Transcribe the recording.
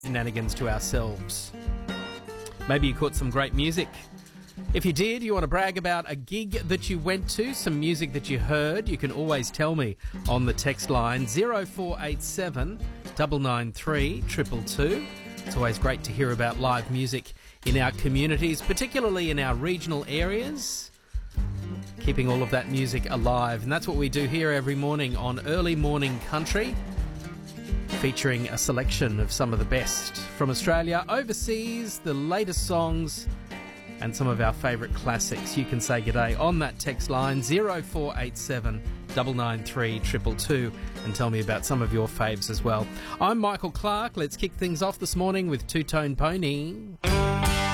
shenanigans to ourselves. Maybe you caught some great music. If you did, you want to brag about a gig that you went to, some music that you heard, you can always tell me on the text line 0487 993 222. It's always great to hear about live music in our communities, particularly in our regional areas, keeping all of that music alive. And that's what we do here every morning on Early Morning Country, featuring a selection of some of the best from Australia, overseas, the latest songs, and some of our favourite classics. You can say g'day on that text line 0487 993 222 and tell me about some of your faves as well. I'm Michael Clark. Let's kick things off this morning with Two Tone Pony.